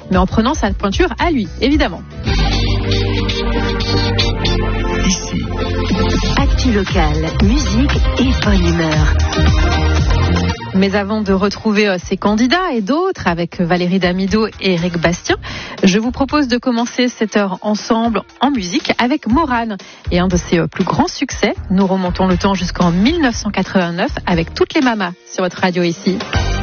mais en prenant sa pointure à lui, évidemment. Ici, Actu locale, musique et bonne humeur. Mais avant de retrouver ces candidats et d'autres avec Valérie Damido et Eric Bastien, je vous propose de commencer cette heure ensemble en musique avec Mauranne et un de ses plus grands succès. Nous remontons le temps jusqu'en 1989 avec Toutes les mamas sur votre radio ici.